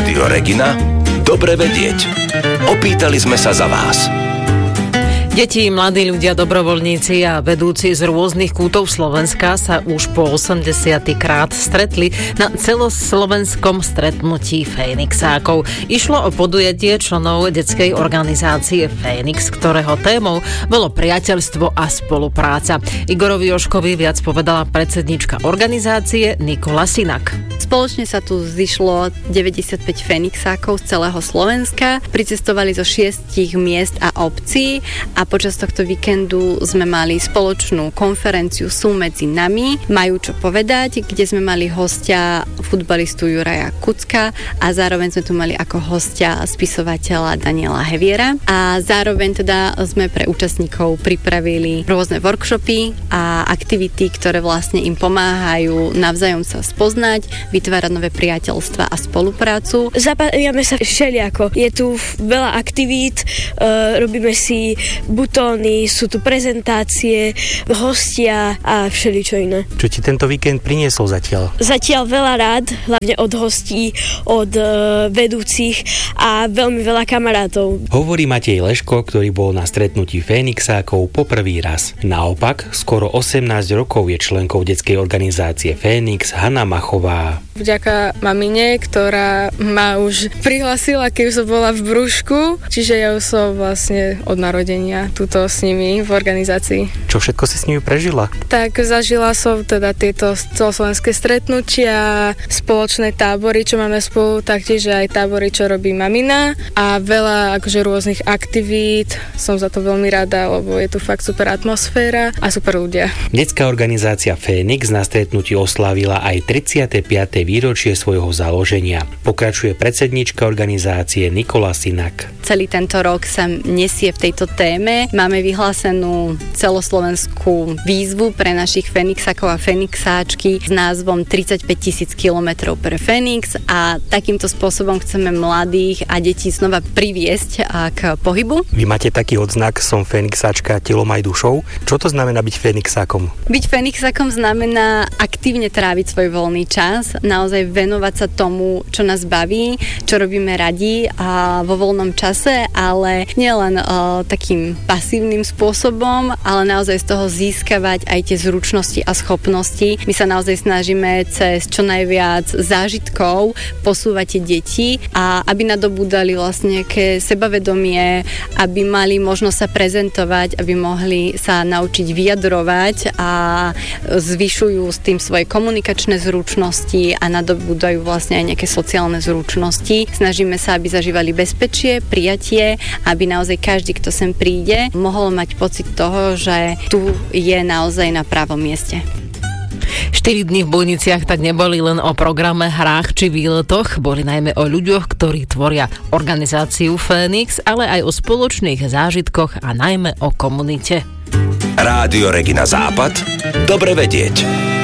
Rádio Regina? Dobre vedieť. Opýtali sme sa za vás. Deti, mladí ľudia, dobrovoľníci a vedúci z rôznych kútov Slovenska sa už po 80. krát stretli na celoslovenskom stretnutí Fénixákov. Išlo o podujatie členov detskej organizácie Fénix, ktorého témou bolo priateľstvo a spolupráca. Igorovi Joškovi viac povedala predsedníčka organizácie Nikola Sinak. Spoločne sa tu zišlo 95 Fénixákov z celého Slovenska. Pricestovali zo 6 miest a obcí a počas tohto víkendu sme mali spoločnú konferenciu Sú medzi nami, majú čo povedať, kde sme mali hostia futbalistu Juraja Kucka a zároveň sme tu mali ako hostia spisovateľa Daniela Heviera a zároveň teda sme pre účastníkov pripravili rôzne workshopy a aktivity, ktoré vlastne im pomáhajú navzájom sa spoznať, vytvárať nové priateľstva a spoluprácu. Zapájame sa všelijako. Je tu veľa aktivít, robíme si butóny, sú tu prezentácie, hostia a všeličo iné. Čo ti tento víkend priniesol zatiaľ? Zatiaľ veľa rád, hlavne od hostí, od vedúcich a veľmi veľa kamarátov. Hovorí Matej Leško, ktorý bol na stretnutí Fénixákov po prvý raz. Naopak, skoro 18 rokov je členkou detskej organizácie Fénix Hanna Machová. Vďaka mamine, ktorá ma už prihlasila, keď som bola v brúšku, čiže ja už som vlastne od narodenia tuto s nimi v organizácii. Čo všetko si s nimi prežila? Tak zažila som teda tieto celoslovenské stretnutia, spoločné tábory, čo máme spolu, taktiež aj tábory, čo robí mamina a veľa akože rôznych aktivít. Som za to veľmi rada, lebo je tu fakt super atmosféra a super ľudia. Detská organizácia Fénix na stretnutí oslávila aj 35. výročie svojho založenia. Pokračuje predsedníčka organizácie Nikola Sinak. Celý tento rok sa nesie v tejto téme. Máme vyhlásenú celoslovenskú výzvu pre našich Fénixákov a Fénixáčky s názvom 35 000 kilometrov pre Fénix a takýmto spôsobom chceme mladých a detí znova priviesť k pohybu. Vy máte taký odznak Som Fénixáčka telom aj dušou. Čo to znamená byť Fénixákom? Byť Fénixákom znamená aktívne tráviť svoj voľný čas, naozaj venovať sa tomu, čo nás baví, čo robíme radi a vo voľnom čase, ale nielen takým pasívnym spôsobom, ale naozaj z toho získavať aj tie zručnosti a schopnosti. My sa naozaj snažíme cez čo najviac zážitkov posúvať tie deti a aby nadobúdali vlastne nejaké sebavedomie, aby mali možnosť sa prezentovať, aby mohli sa naučiť vyjadrovať a zvyšujú s tým svoje komunikačné zručnosti a nadobúdajú vlastne aj nejaké sociálne zručnosti. Snažíme sa, aby zažívali bezpečie, prijatie, aby naozaj každý, kto sem príde, mohol mať pocit toho, že tu je naozaj na pravom mieste. 4 dní v Bujniciach tak neboli len o programe, hrách či výletoch, boli najmä o ľuďoch, ktorí tvoria organizáciu Fénix, ale aj o spoločných zážitkoch a najmä o komunite. Rádio Regina Západ. Dobre vedieť.